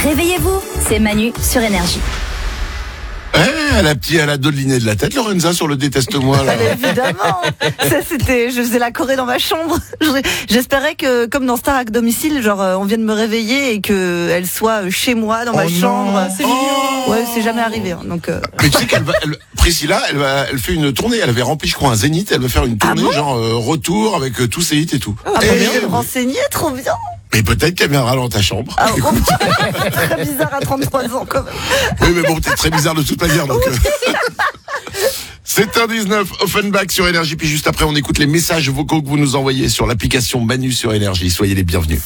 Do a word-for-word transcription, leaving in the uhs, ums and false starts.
Réveillez-vous, c'est Manu sur Énergie. Eh, la petite, elle a doliné de la tête, Lorenza, sur le déteste-moi, là. Mais évidemment. Ça, c'était, je faisais la choré dans ma chambre. J'espérais que, comme dans Star à domicile, genre, on vienne me réveiller et que elle soit chez moi, dans Oh ma non. chambre. C'est mignon. Ouais, c'est jamais arrivé, hein, donc, euh... Mais tu sais qu'elle va, elle, Priscilla, elle va, elle fait une tournée. Elle avait rempli, je crois, un zénith. Elle va faire une tournée, Ah bon genre, euh, retour avec euh, tous ses hits et tout. Ah, Et- bah, je vais me renseigner, trop bien. mais peut-être qu'elle viendra dans ta chambre. Ah, oh, très bizarre à trente-trois ans, quand même. Oui, mais bon, peut-être très bizarre de toute manière, donc. euh. sept heures dix-neuf, Offenbach sur Énergie. Puis juste après, on écoute les messages vocaux que vous nous envoyez sur l'application Manu sur Énergie. Soyez les bienvenus.